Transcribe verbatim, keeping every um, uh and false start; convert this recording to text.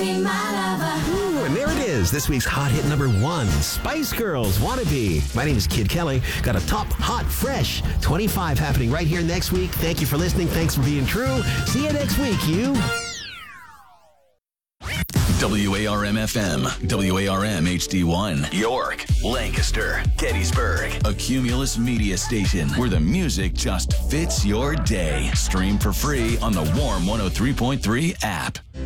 be my lover. Ooh, and there it is, this week's hot hit number one, Spice Girls, Wanna Be. My name is Kid Kelly. Got a top, hot, fresh twenty-five happening right here next week. Thank you for listening. Thanks for being true. See you next week, you. W A R M F M, W A R M H D one, York, Lancaster, Gettysburg, a Cumulus media station where the music just fits your day. Stream for free on the Warm one oh three point three app.